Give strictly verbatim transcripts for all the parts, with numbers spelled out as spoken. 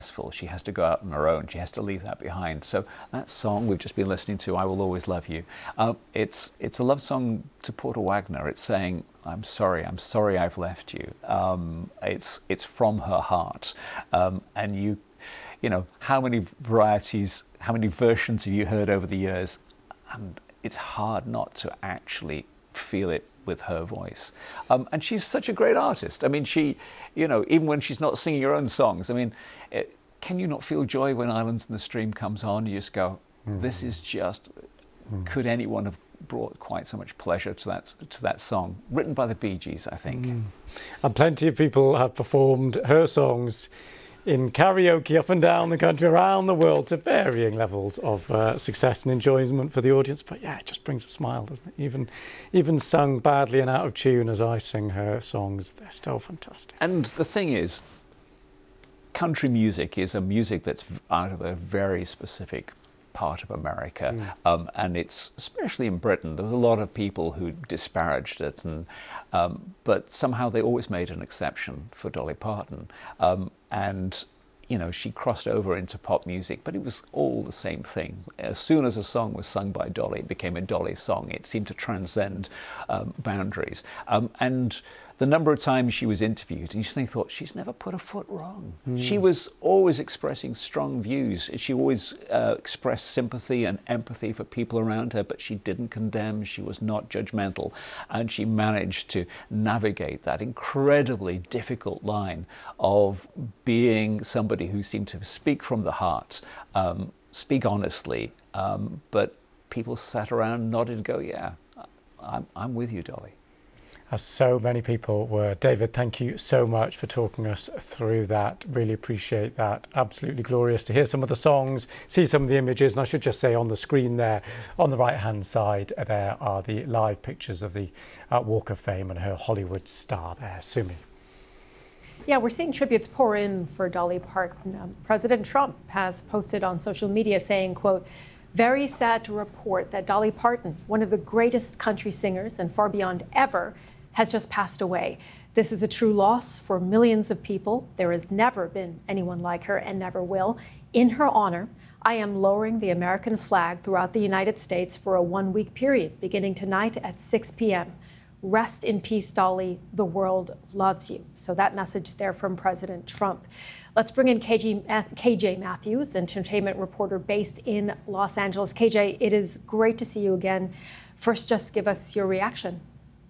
She has to go out on her own. She has to leave that behind. So that song we've just been listening to, I Will Always Love You, uh, it's it's a love song to Porter Wagoner. It's saying, I'm sorry, I'm sorry I've left you. Um, it's it's from her heart. Um, and you, you know, how many varieties, how many versions have you heard over the years? And it's hard not to actually feel it with her voice. Um, and she's such a great artist. I mean, she, you know, even when she's not singing her own songs, I mean, it, can you not feel joy when Islands in the Stream comes on? You just go, mm. this is just, mm. could anyone have brought quite so much pleasure to that, to that song? Written by the Bee Gees, I think. Mm. And plenty of people have performed her songs in karaoke up and down the country, around the world, to varying levels of uh, success and enjoyment for the audience. But yeah, it just brings a smile, doesn't it? Even, even sung badly and out of tune as I sing her songs, they're still fantastic. And the thing is, country music is a music that's out of a very specific part of America, mm. um, and it's especially in Britain. There was a lot of people who disparaged it, and um, but somehow they always made an exception for Dolly Parton. Um, and you know, she crossed over into pop music, but it was all the same thing. As soon as a song was sung by Dolly, it became a Dolly song. It seemed to transcend um, boundaries. Um, and the number of times she was interviewed, and you suddenly thought, she's never put a foot wrong. Mm. She was always expressing strong views. She always uh, expressed sympathy and empathy for people around her, but she didn't condemn. She was not judgmental. And she managed to navigate that incredibly difficult line of being somebody who seemed to speak from the heart, um, speak honestly, um, but people sat around, nodded and go, yeah, I'm, I'm with you, Dolly. As so many people were. David, thank you so much for talking us through that. Really appreciate that. Absolutely glorious to hear some of the songs, see some of the images. And I should just say, on the screen there, on the right-hand side, there are the live pictures of the uh, Walk of Fame and her Hollywood star there. Sumi. Yeah, we're seeing tributes pour in for Dolly Parton. Um, President Trump has posted on social media saying, quote, "Very sad to report that Dolly Parton, one of the greatest country singers and far beyond ever, has just passed away. This is a true loss for millions of people. There has never been anyone like her and never will. In her honor, I am lowering the American flag throughout the United States for a one-week period, beginning tonight at six p m Rest in peace, Dolly. The world loves you." So that message there from President Trump. Let's bring in K J Matthews, entertainment reporter based in Los Angeles. K J, it is great to see you again. First, just give us your reaction.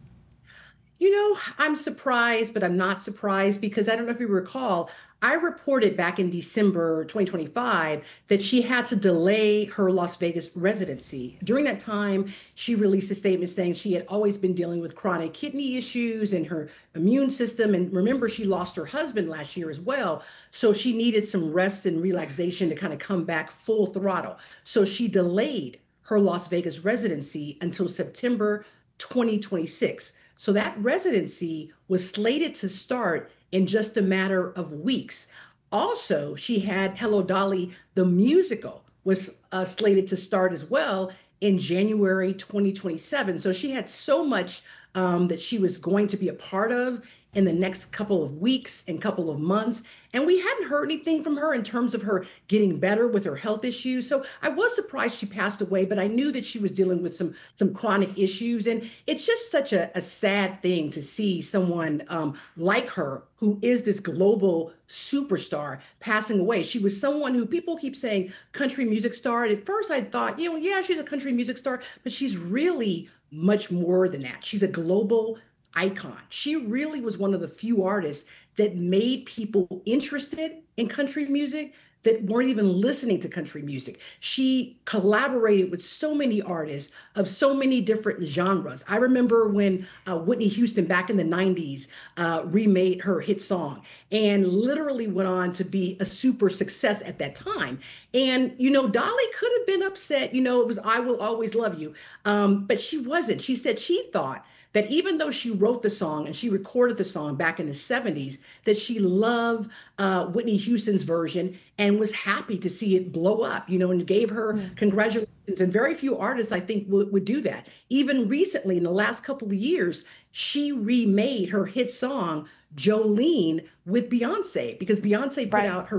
You know, I'm surprised, but I'm not surprised, because I don't know if you recall, I reported back in December twenty twenty-five that she had to delay her Las Vegas residency. During that time, she released a statement saying she had always been dealing with chronic kidney issues and her immune system. And remember, she lost her husband last year as well. So she needed some rest and relaxation to kind of come back full throttle. So she delayed her Las Vegas residency until September twenty twenty-six. So that residency was slated to start in just a matter of weeks. Also, she had Hello Dolly, the musical, was uh, slated to start as well in January twenty twenty-seven. So she had so much um, that she was going to be a part of in the next couple of weeks and couple of months. And we hadn't heard anything from her in terms of her getting better with her health issues. So I was surprised she passed away, but I knew that she was dealing with some some chronic issues. And it's just such a, a sad thing to see someone um, like her, who is this global superstar, passing away. She was someone who people keep saying country music star. And at first I thought, you know, yeah, she's a country music star, but she's really much more than that. She's a global icon. She really was one of the few artists that made people interested in country music that weren't even listening to country music. She collaborated with so many artists of so many different genres. I remember when uh, Whitney Houston back in the nineties uh, remade her hit song and literally went on to be a super success at that time. And, you know, Dolly could have been upset, you know, it was I Will Always Love You, um, but she wasn't. She said she thought that even though she wrote the song and she recorded the song back in the seventies, that she loved uh, Whitney Houston's version and was happy to see it blow up, you know, and gave her mm. congratulations. And very few artists, I think, would, would do that. Even recently, in the last couple of years, she remade her hit song, Jolene, with Beyonce, because Beyonce put right. out her first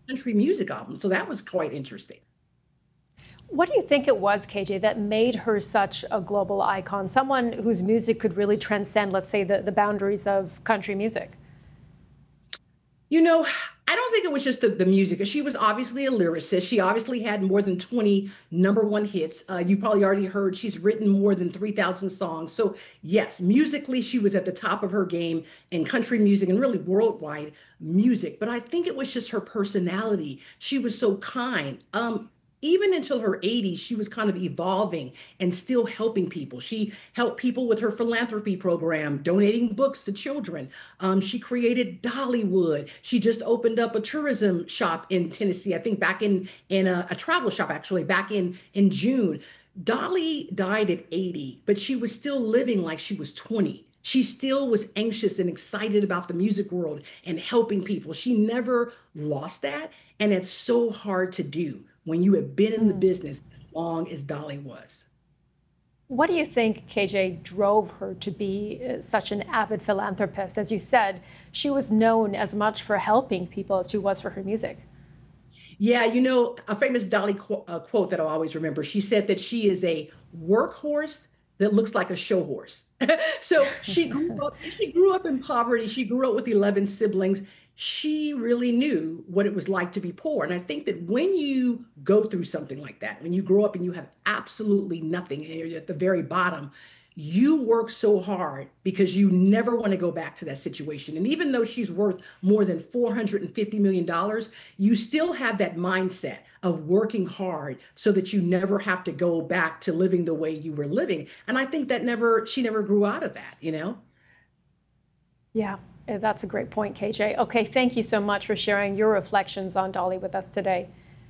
country music album. So that was quite interesting. What do you think it was, K J, that made her such a global icon, someone whose music could really transcend, let's say, the, the boundaries of country music? You know, I don't think it was just the, the music. She was obviously a lyricist. She obviously had more than twenty number one hits. Uh, you probably already heard she's written more than three thousand songs. So yes, musically, she was at the top of her game in country music and really worldwide music. But I think it was just her personality. She was so kind. Um, Even until her eighties, she was kind of evolving and still helping people. She helped people with her philanthropy program, donating books to children. Um, she created Dollywood. She just opened up a tourism shop in Tennessee, I think back in, in a, a travel shop, actually, back in, in June. Dolly died at eighty, but she was still living like she was twenty. She still was anxious and excited about the music world and helping people. She never lost that. And it's so hard to do when you have been in the business as long as Dolly was. What do you think, K J, drove her to be uh, such an avid philanthropist? As you said, she was known as much for helping people as she was for her music. Yeah, you know, a famous Dolly qu- uh, quote that I'll always remember. She said that she is a workhorse that looks like a show horse. So she grew up, she grew up in poverty. She grew up with eleven siblings. She really knew what it was like to be poor. And I think that when you go through something like that, when you grow up and you have absolutely nothing and you're at the very bottom, you work so hard because you never want to go back to that situation. And even though she's worth more than four hundred fifty million dollars, you still have that mindset of working hard so that you never have to go back to living the way you were living. And I think that never, she never grew out of that, you know? Yeah, that's a great point, K J. Okay, thank you so much for sharing your reflections on Dolly with us today.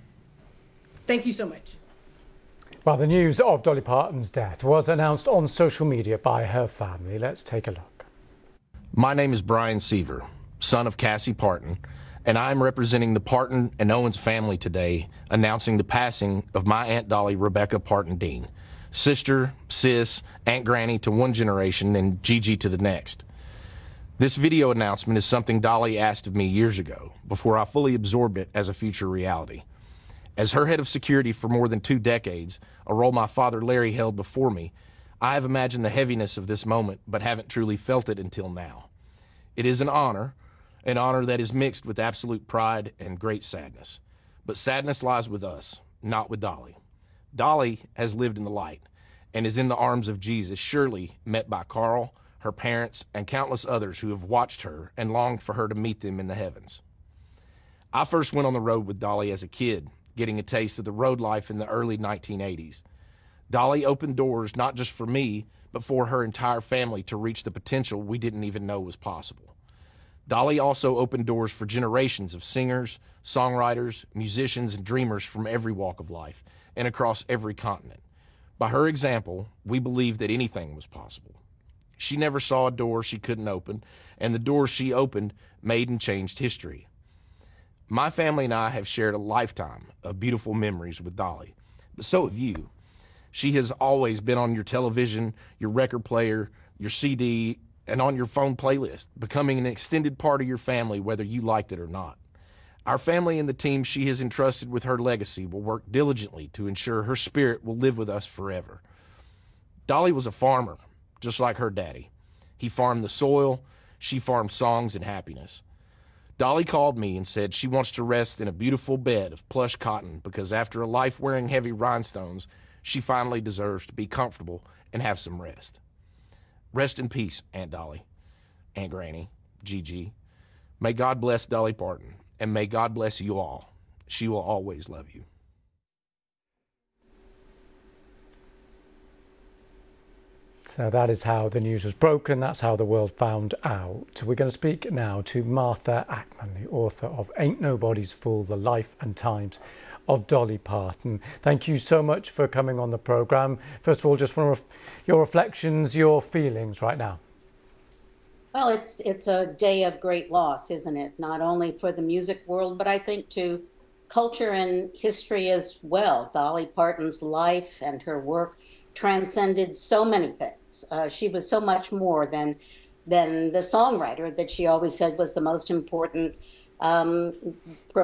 Thank you so much. Well, the news of Dolly Parton's death was announced on social media by her family. Let's take a look. My name is Brian Seaver, son of Cassie Parton, and I'm representing the Parton and Owens family today, announcing the passing of my Aunt Dolly Rebecca Parton Dean, sister, sis, Aunt Granny to one generation and Gigi to the next. This video announcement is something Dolly asked of me years ago, before I fully absorbed it as a future reality. As her head of security for more than two decades, a role my father Larry held before me, I have imagined the heaviness of this moment, but haven't truly felt it until now. It is an honor, an honor that is mixed with absolute pride and great sadness. But sadness lies with us, not with Dolly. Dolly has lived in the light and is in the arms of Jesus, surely met by Carl, her parents, and countless others who have watched her and longed for her to meet them in the heavens. I first went on the road with Dolly as a kid, getting a taste of the road life in the early nineteen eighties. Dolly opened doors not just for me, but for her entire family to reach the potential we didn't even know was possible. Dolly also opened doors for generations of singers, songwriters, musicians, and dreamers from every walk of life and across every continent. By her example, we believed that anything was possible. She never saw a door she couldn't open, and the doors she opened made and changed history. My family and I have shared a lifetime of beautiful memories with Dolly, but so have you. She has always been on your television, your record player, your C D, and on your phone playlist, becoming an extended part of your family whether you liked it or not. Our family and the team she has entrusted with her legacy will work diligently to ensure her spirit will live with us forever. Dolly was a farmer, just like her daddy. He farmed the soil, she farmed songs and happiness. Dolly called me and said she wants to rest in a beautiful bed of plush cotton because after a life wearing heavy rhinestones, she finally deserves to be comfortable and have some rest. Rest in peace, Aunt Dolly, Aunt Granny, Gigi. May God bless Dolly Parton, and may God bless you all. She will always love you. So that is how the news was broken. That's how the world found out. We're going to speak now to Martha Ackman, the author of Ain't Nobody's Fool, The Life and Times of Dolly Parton. Thank you so much for coming on the programme. First of all, just want ref your reflections, your feelings right now. Well, it's, it's a day of great loss, isn't it? Not only for the music world, but I think to culture and history as well. Dolly Parton's life and her work transcended so many things. Uh, she was so much more than than the songwriter that she always said was the most important um,